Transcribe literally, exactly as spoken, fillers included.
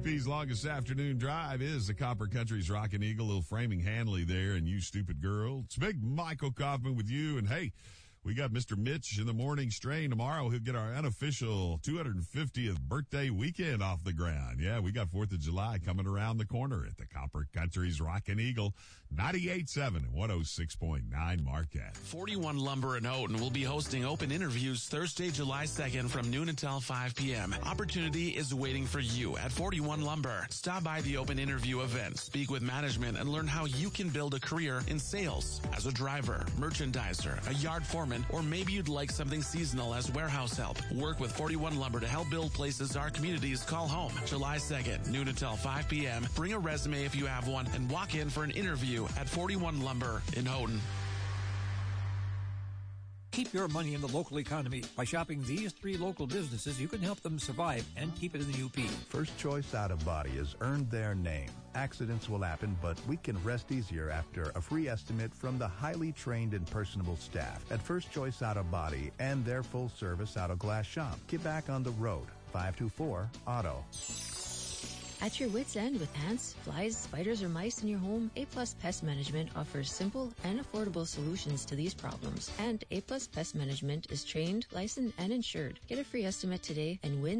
P's longest afternoon drive is the Copper Country's Rockin' Eagle, little framing Hanley there, and you stupid girl. It's Big Michael Kaufman with you, and hey, we got Mister Mitch in the morning strain tomorrow. He'll get our unofficial two hundred fiftieth birthday weekend off the ground. Yeah, we got fourth of July coming around the corner at the Copper Country's Rockin' Eagle, ninety-eight point seven and one oh six point nine Marquette. forty-one Lumber in Houghton will be hosting open interviews Thursday, July second from noon until five p.m. Opportunity is waiting for you at forty-one Lumber. Stop by the open interview event, speak with management, and learn how you can build a career in sales as a driver, merchandiser, a yard foreman, or maybe you'd like something seasonal as warehouse help. Work with forty-one Lumber to help build places our communities call home. July second, noon until five p.m. Bring a resume if you have one and walk in for an interview at forty-one Lumber in Houghton. Keep your money in the local economy. By shopping these three local businesses, you can help them survive and keep it in the U P. First Choice Auto Body has earned their name. Accidents will happen, but we can rest easier after a free estimate from the highly trained and personable staff at First Choice Auto Body and their full-service auto glass shop. Get back on the road. five two four auto. At your wit's end with ants, flies, spiders, or mice in your home, A-Plus Pest Management offers simple and affordable solutions to these problems. And A-Plus Pest Management is trained, licensed, and insured. Get a free estimate today and win